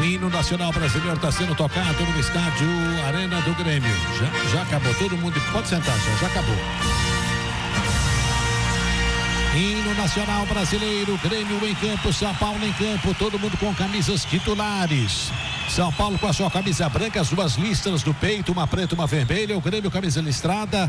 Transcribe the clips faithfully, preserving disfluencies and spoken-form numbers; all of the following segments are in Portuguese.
hino nacional brasileiro está sendo tocado no estádio Arena do Grêmio. Já, já acabou, todo mundo pode sentar, já, já acabou. Hino nacional brasileiro, Grêmio em campo, São Paulo em campo, todo mundo com camisas titulares. São Paulo com a sua camisa branca, as duas listras do peito, uma preta e uma vermelha. O Grêmio camisa listrada.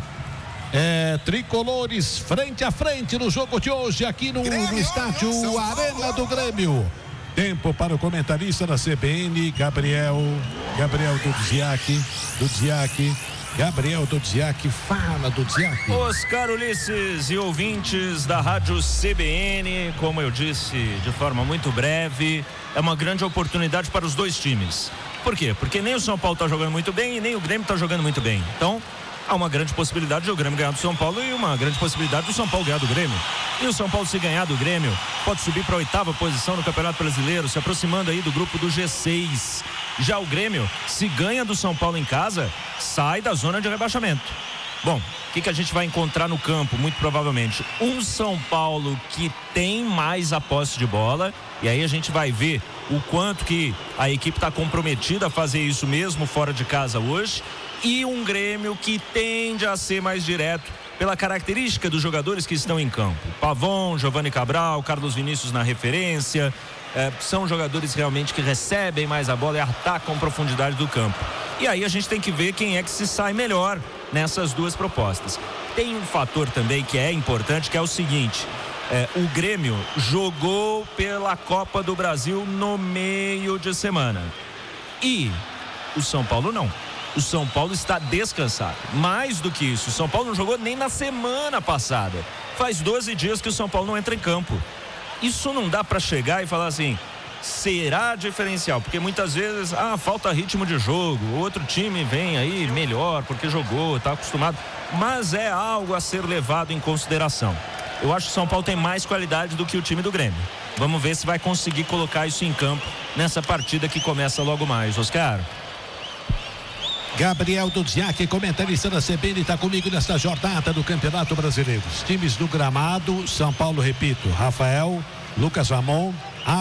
É, tricolores frente a frente no jogo de hoje aqui no, no estádio Arena do Grêmio. Tempo para o comentarista da C B N, Gabriel, Gabriel Dudziak, Dudziak, Gabriel Dudziak, fala Dudziak. Oscar Ulisses e ouvintes da Rádio C B N, como eu disse de forma muito breve, é uma grande oportunidade para os dois times. Por quê? Porque nem o São Paulo está jogando muito bem e nem o Grêmio está jogando muito bem. Então, há uma grande possibilidade de o Grêmio ganhar do São Paulo e uma grande possibilidade do São Paulo ganhar do Grêmio. E o São Paulo, se ganhar do Grêmio, pode subir para a oitava posição no Campeonato Brasileiro, se aproximando aí do grupo do G seis. Já o Grêmio, se ganha do São Paulo em casa, sai da zona de rebaixamento. Bom, o que, que a gente vai encontrar no campo? Muito provavelmente um São Paulo que tem mais a posse de bola, e aí a gente vai ver o quanto que a equipe está comprometida a fazer isso mesmo fora de casa hoje. E um Grêmio que tende a ser mais direto pela característica dos jogadores que estão em campo. Pavon, Giovani Cabral, Carlos Vinícius na referência. É, são jogadores realmente que recebem mais a bola e atacam profundidade do campo. E aí a gente tem que ver quem é que se sai melhor nessas duas propostas. Tem um fator também que é importante, que é o seguinte: é, o Grêmio jogou pela Copa do Brasil no meio de semana. E o São Paulo não. O São Paulo está descansado. Mais do que isso, o São Paulo não jogou nem na semana passada. Faz doze dias que o São Paulo não entra em campo. Isso não dá para chegar e falar assim, será diferencial? Porque muitas vezes, ah, falta ritmo de jogo, outro time vem aí melhor porque jogou, está acostumado. Mas é algo a ser levado em consideração. Eu acho que o São Paulo tem mais qualidade do que o time do Grêmio. Vamos ver se vai conseguir colocar isso em campo nessa partida que começa logo mais. Oscar? Gabriel Dudziak, comentarista da C B N, está comigo nesta jornada do Campeonato Brasileiro. Os times do gramado, São Paulo, repito, Rafael, Lucas Ramon,